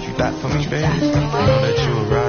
you that for me, babe? I know that you were right.